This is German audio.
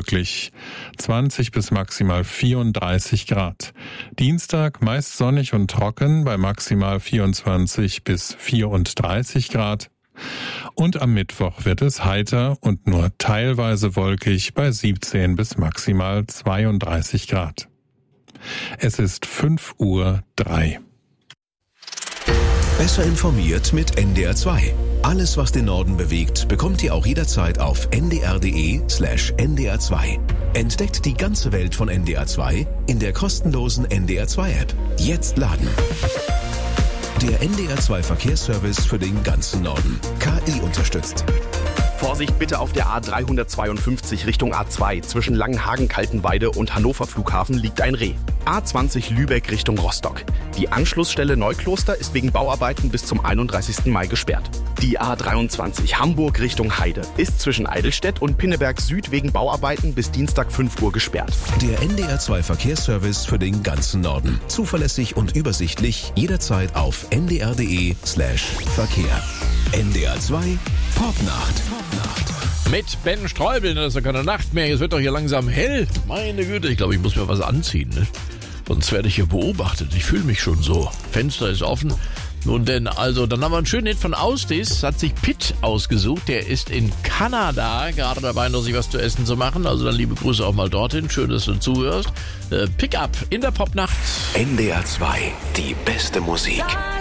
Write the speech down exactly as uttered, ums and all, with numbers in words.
möglich. zwanzig bis maximal vierunddreißig Grad. Dienstag meist sonnig und trocken bei maximal vierundzwanzig bis vierunddreißig Grad. Und am Mittwoch wird es heiter und nur teilweise wolkig bei siebzehn bis maximal zweiunddreißig Grad. Es ist fünf Uhr drei. Besser informiert mit N D R zwei. Alles, was den Norden bewegt, bekommt ihr auch jederzeit auf n d r punkt d e slash n d r zwei. Entdeckt die ganze Welt von N D R zwei in der kostenlosen N D R zwei App. Jetzt laden. Der N D R zwei Verkehrsservice für den ganzen Norden. K I unterstützt. Vorsicht bitte auf der A dreihundertzweiundfünfzig Richtung A zwei. Zwischen Langenhagen-Kaltenweide und Hannover Flughafen liegt ein Reh. A zwanzig Lübeck Richtung Rostock. Die Anschlussstelle Neukloster ist wegen Bauarbeiten bis zum einunddreißigsten Mai gesperrt. Die A dreiundzwanzig Hamburg Richtung Heide ist zwischen Eidelstedt und Pinneberg Süd wegen Bauarbeiten bis Dienstag fünf Uhr gesperrt. Der N D R zwei Verkehrsservice für den ganzen Norden. Zuverlässig und übersichtlich jederzeit auf n d r punkt d e slash Verkehr. N D R zwei Popnacht. Mit Ben Streubel, das ist ja keine Nacht mehr. Es wird doch hier langsam hell. Meine Güte, ich glaube, ich muss mir was anziehen. Ne? Sonst werde ich hier beobachtet. Ich fühle mich schon so. Fenster ist offen. Nun denn, also, dann haben wir einen schönen Hit von Austis. Hat sich Pitt ausgesucht. Der ist in Kanada gerade dabei, noch sich was zu essen zu machen. Also dann liebe Grüße auch mal dorthin. Schön, dass du zuhörst. Äh, Pick up in der Popnacht. N D R zwei, die beste Musik.